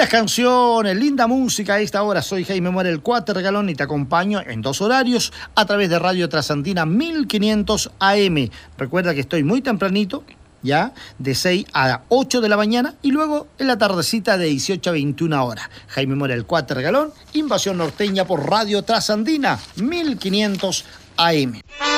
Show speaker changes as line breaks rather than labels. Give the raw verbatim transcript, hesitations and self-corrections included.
Lindas canciones, linda música a esta hora. Soy Jaime Mora, el Cuate Regalón, y te acompaño en dos horarios a través de Radio Trasandina mil quinientos A M. Recuerda que estoy muy tempranito, ya, de seis a ocho de la mañana, y luego en la tardecita de dieciocho a veintiuna horas. Jaime Mora, el Cuate Regalón, Invasión Norteña por Radio Trasandina mil quinientos A M.